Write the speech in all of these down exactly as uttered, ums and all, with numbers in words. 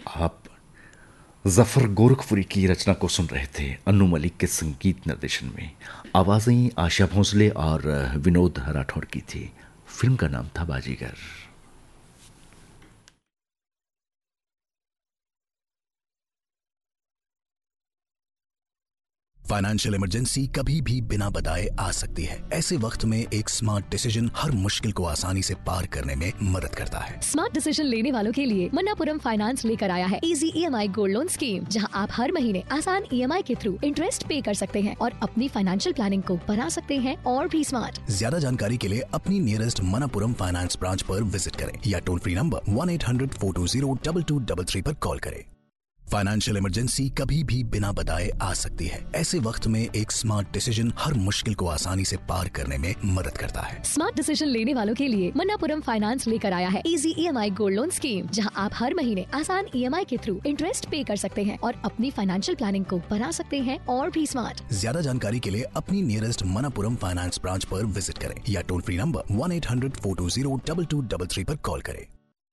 आप जफर गोरखपुरी की रचना को सुन रहे थे अन्नू मलिक के संगीत निर्देशन में। आवाजें आशा भोसले और विनोद राठौड़ की थी। फिल्म का नाम था बाजीगर। फाइनेंशियल इमरजेंसी कभी भी बिना बताए आ सकती है। ऐसे वक्त में एक स्मार्ट डिसीजन हर मुश्किल को आसानी से पार करने में मदद करता है। स्मार्ट डिसीजन लेने वालों के लिए मन्नापुरम फाइनेंस लेकर आया है easy EMI gold loan scheme, जहां आप हर महीने आसान ईएमआई के थ्रू इंटरेस्ट पे कर सकते हैं और अपनी फाइनेंशियल प्लानिंग को बना सकते हैं और भी स्मार्ट। ज्यादा जानकारी के लिए अपनी नियरेस्ट मन्नापुरम फाइनेंस ब्रांच पर विजिट करें या toll free number one eight hundred four to zero double two double three पर कॉल करें। फाइनेंशियल इमरजेंसी कभी भी बिना बताए आ सकती है। ऐसे वक्त में एक स्मार्ट डिसीजन हर मुश्किल को आसानी से पार करने में मदद करता है। स्मार्ट डिसीजन लेने वालों के लिए मन्नापुरम फाइनेंस लेकर आया है easy EMI gold loan scheme, जहां आप हर महीने आसान ईएमआई के थ्रू इंटरेस्ट पे कर सकते हैं और अपनी फाइनेंशियल प्लानिंग को बना सकते हैं और भी स्मार्ट। ज्यादा जानकारी के लिए अपनी नियरेस्ट मन्नापुरम फाइनेंस ब्रांच पर विजिट करें या toll free number one eight hundred four to zero double two double three पर कॉल करें।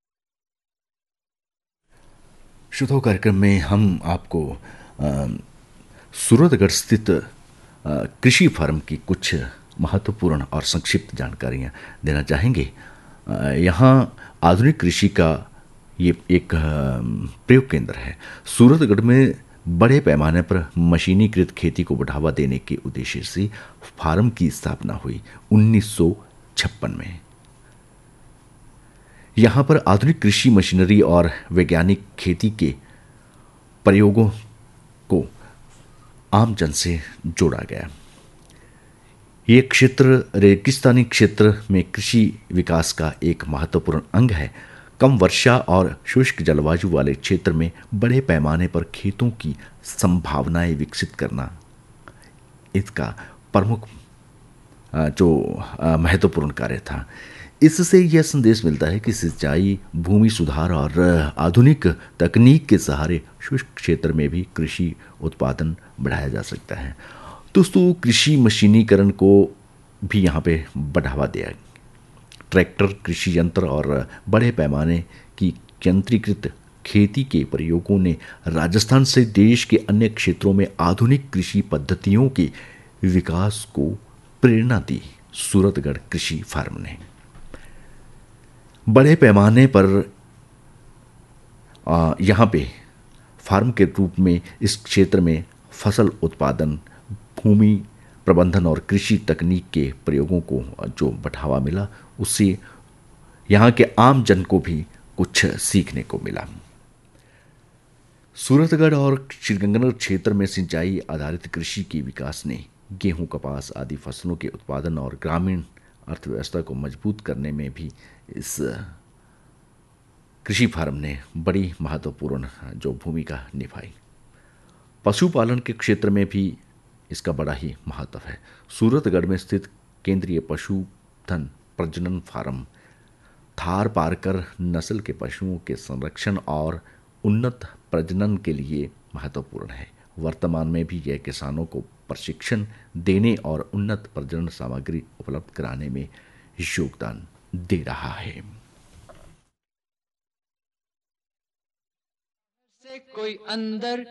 श्रोताओं, कार्यक्रम में हम आपको अ, सूरतगढ़ स्थित अ, कृषि फार्म की कुछ महत्वपूर्ण और संक्षिप्त जानकारियां देना चाहेंगे। अ, यहाँ आधुनिक कृषि का ये एक अ, प्रयोग केंद्र है। सूरतगढ़ में बड़े पैमाने पर मशीनीकृत खेती को बढ़ावा देने के उद्देश्य से फार्म की स्थापना हुई उन्नीस सौ छप्पन में। यहाँ पर आधुनिक कृषि मशीनरी और वैज्ञानिक खेती के प्रयोगों को आम जन से जोड़ा गया। ये क्षेत्र रेगिस्तानी क्षेत्र में कृषि विकास का एक महत्वपूर्ण अंग है। कम वर्षा और शुष्क जलवायु वाले क्षेत्र में बड़े पैमाने पर खेतों की संभावनाएं विकसित करना इसका प्रमुख अ, जो अ, महत्वपूर्ण कार्य था। इससे यह संदेश मिलता है कि सिंचाई, भूमि सुधार और आधुनिक तकनीक के सहारे शुष्क क्षेत्र में भी कृषि उत्पादन बढ़ाया जा सकता है। दोस्तों, कृषि मशीनीकरण को भी यहाँ पे बढ़ावा दिया। ट्रैक्टर, कृषि यंत्र और बड़े पैमाने की यंत्रीकृत खेती के प्रयोगों ने राजस्थान से देश के अन्य क्षेत्रों में आधुनिक कृषि पद्धतियों के विकास को प्रेरणा दी। सूरतगढ़ कृषि फार्म ने बड़े पैमाने पर आ, यहाँ पे फार्म के रूप में इस क्षेत्र में फसल उत्पादन, भूमि प्रबंधन और कृषि तकनीक के प्रयोगों को जो बढ़ावा मिला, उससे यहाँ के आम जन को भी कुछ सीखने को मिला। सूरतगढ़ और श्रीगंगानगर क्षेत्र में सिंचाई आधारित कृषि के विकास ने गेहूं, कपास आदि फसलों के उत्पादन और ग्रामीण अर्थव्यवस्था को मजबूत करने में भी इस कृषि फार्म ने बड़ी महत्वपूर्ण जो भूमिका निभाई। पशुपालन के क्षेत्र में भी इसका बड़ा ही महत्व है। सूरतगढ़ में स्थित केंद्रीय पशुधन प्रजनन फार्म थार पारकर नस्ल के पशुओं के संरक्षण और उन्नत प्रजनन के लिए महत्वपूर्ण है। वर्तमान में भी यह किसानों को प्रशिक्षण देने और उन्नत प्रजनन सामग्री उपलब्ध कराने में योगदान दे रहा है। से कोई अंदर